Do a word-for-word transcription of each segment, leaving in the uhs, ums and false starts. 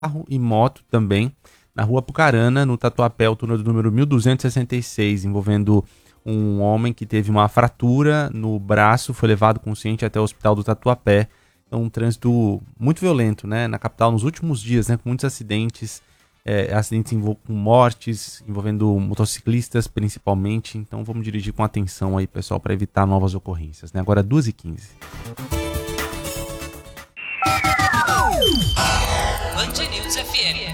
carro e moto também, na rua Apucarana, no Tatuapé, o turno do número mil duzentos e sessenta e seis, envolvendo um homem que teve uma fratura no braço, foi levado consciente até o hospital do Tatuapé. Então, um trânsito muito violento, né, na capital nos últimos dias, né, com muitos acidentes, é, acidentes envol- com mortes, envolvendo motociclistas principalmente. Então, vamos dirigir com atenção aí, pessoal, para evitar novas ocorrências, né? Agora, duas e quinze. Band News F M.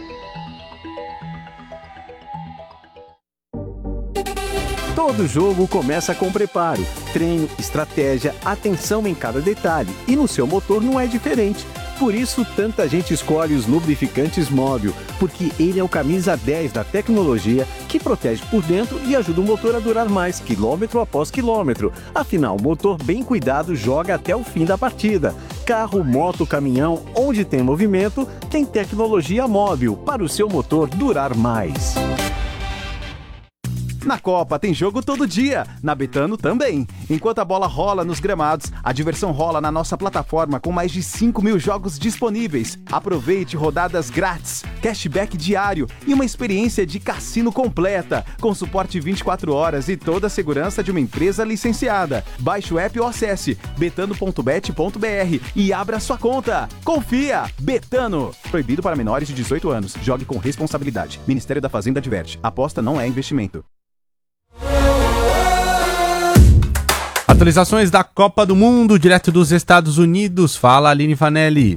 Todo jogo começa com preparo, treino, estratégia, atenção em cada detalhe. E no seu motor não é diferente. Por isso, tanta gente escolhe os lubrificantes Móbil, porque ele é o camisa dez da tecnologia que protege por dentro e ajuda o motor a durar mais, quilômetro após quilômetro. Afinal, o motor bem cuidado joga até o fim da partida. Carro, moto, caminhão, onde tem movimento, tem tecnologia Móbil para o seu motor durar mais. Na Copa tem jogo todo dia, na Betano também. Enquanto a bola rola nos gramados, a diversão rola na nossa plataforma com mais de cinco mil jogos disponíveis. Aproveite rodadas grátis, cashback diário e uma experiência de cassino completa, com suporte vinte e quatro horas e toda a segurança de uma empresa licenciada. Baixe o app ou acesse betano ponto bet ponto b r e abra sua conta. Confia! Betano! Proibido para menores de dezoito anos. Jogue com responsabilidade. Ministério da Fazenda adverte. Aposta não é investimento. Atualizações da Copa do Mundo, direto dos Estados Unidos. Fala, Aline Fanelli.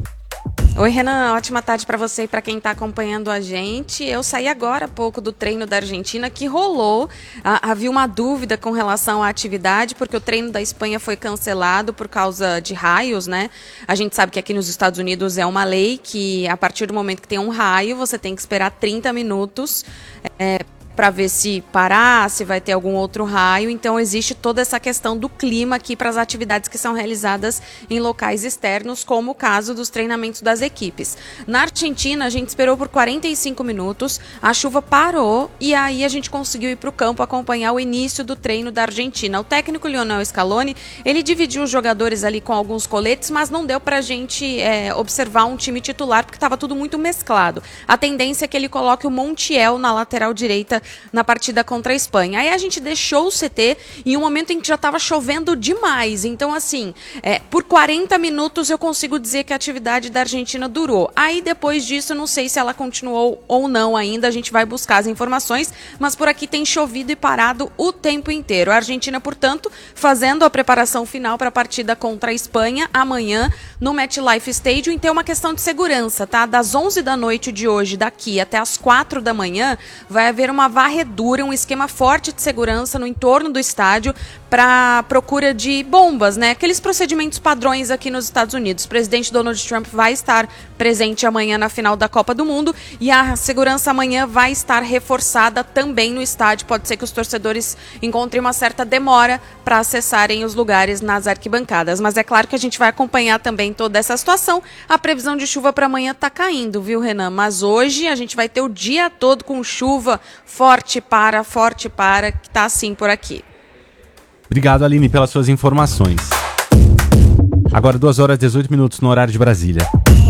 Oi, Renan, ótima tarde para você e para quem está acompanhando a gente. Eu saí agora há pouco do treino da Argentina que rolou. Ah, havia uma dúvida com relação à atividade, porque o treino da Espanha foi cancelado por causa de raios, né? A gente sabe que aqui nos Estados Unidos é uma lei que a partir do momento que tem um raio, você tem que esperar trinta minutos é, para ver se parar, se vai ter algum outro raio. Então existe toda essa questão do clima aqui para as atividades que são realizadas em locais externos, como o caso dos treinamentos das equipes. Na Argentina, a gente esperou por quarenta e cinco minutos, a chuva parou e aí a gente conseguiu ir para o campo acompanhar o início do treino da Argentina. O técnico Lionel Scaloni, ele dividiu os jogadores ali com alguns coletes, mas não deu para a gente é, observar um time titular, porque estava tudo muito mesclado. A tendência é que ele coloque o Montiel na lateral direita na partida contra a Espanha. Aí a gente deixou o C T em um momento em que já estava chovendo demais. Então, assim, é, por quarenta minutos eu consigo dizer que a atividade da Argentina durou. Aí, depois disso, eu não sei se ela continuou ou não ainda. A gente vai buscar as informações, mas por aqui tem chovido e parado o tempo inteiro. A Argentina, portanto, fazendo a preparação final para a partida contra a Espanha amanhã no MetLife Stadium. Então, é uma questão de segurança, tá? Das onze da noite de hoje, daqui até as quatro da manhã, vai haver uma varredura, um esquema forte de segurança no entorno do estádio para procura de bombas, né? Aqueles procedimentos padrões aqui nos Estados Unidos. O presidente Donald Trump vai estar presente amanhã na final da Copa do Mundo e a segurança amanhã vai estar reforçada também no estádio. Pode ser que os torcedores encontrem uma certa demora para acessarem os lugares nas arquibancadas. Mas é claro que a gente vai acompanhar também toda essa situação. A previsão de chuva para amanhã está caindo, viu, Renan? Mas hoje a gente vai ter o dia todo com chuva forte para, forte para, que tá assim por aqui. Obrigado, Aline, pelas suas informações. Agora duas horas e dezoito minutos no horário de Brasília.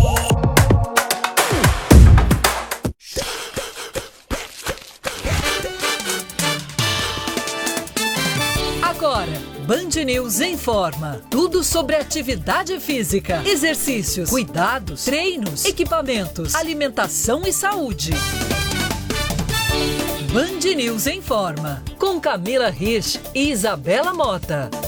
Agora, Band News informa. Tudo sobre atividade física, exercícios, cuidados, treinos, equipamentos, alimentação e saúde. Band News informa, com Camila Rich e Isabela Mota.